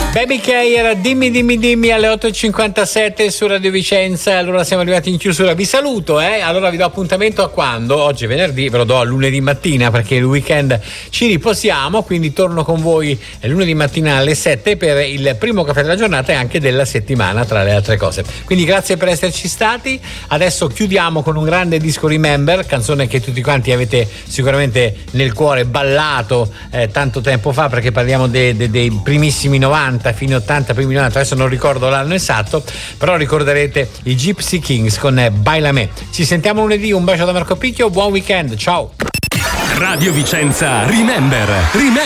Baby K era dimmi alle 8.57 su Radio Vicenza. Allora siamo arrivati in chiusura, vi saluto, allora vi do appuntamento a quando? Oggi è venerdì, ve lo do a lunedì mattina perché il weekend ci riposiamo, quindi torno con voi lunedì mattina alle 7 per il primo caffè della giornata e anche della settimana, tra le altre cose. Quindi grazie per esserci stati. Adesso chiudiamo con un grande disco Remember, canzone che tutti quanti avete sicuramente nel cuore ballato tanto tempo fa, perché parliamo dei primissimi 90 fino 80, primi 90, adesso non ricordo l'anno esatto, però ricorderete i Gypsy Kings con Baila Me. Ci sentiamo lunedì, un bacio da Marco Picchio, buon weekend, ciao. Radio Vicenza Remember.